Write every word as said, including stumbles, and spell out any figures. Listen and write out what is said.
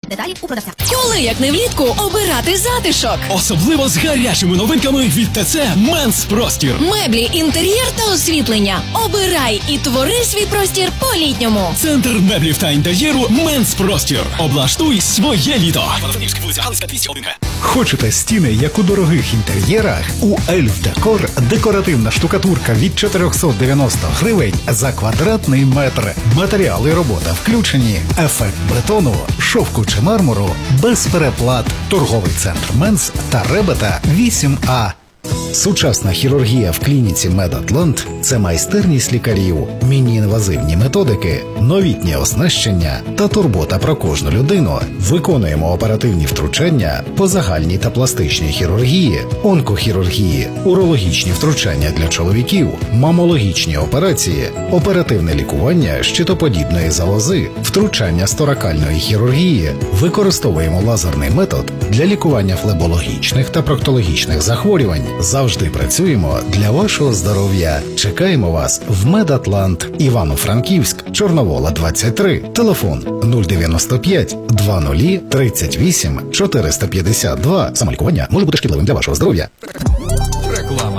Деталі у продавця. Коли, як не влітку, обирати затишок? Особливо з гарячими новинками від ТЦ Менс Простір. Меблі, інтер'єр та освітлення. Обирай і твори свій простір по-літньому. Центр меблів та інтер'єру Менс Простір. Облаштуй своє літо. Хочете стіни, як у дорогих інтер'єрах? У Ельф Декор декоративна штукатурка від чотириста дев'яносто гривень за квадратний метр. Матеріали робота включені. Ефект бетону, шовку чи мармуру без переплат. Торговий центр Менс та Ребета вісім А. Сучасна хірургія в клініці Медатлант – це майстерність лікарів, міні-інвазивні методики, новітнє оснащення та турбота про кожну людину. Виконуємо оперативні втручання по загальній та пластичній хірургії, онкохірургії, урологічні втручання для чоловіків, мамологічні операції, оперативне лікування щитоподібної залози, втручання сторакальної хірургії. Використовуємо лазерний метод для лікування флебологічних та проктологічних захворювань. Завжди працюємо для вашого здоров'я. Чекаємо вас в Медатлант, Івано-Франківськ, Чорновола, двадцять три. Телефон нуль дев'яносто п'ять двадцять тридцять вісім чотириста п'ятдесят два. Самолікування може бути шкідливим для вашого здоров'я. Реклама.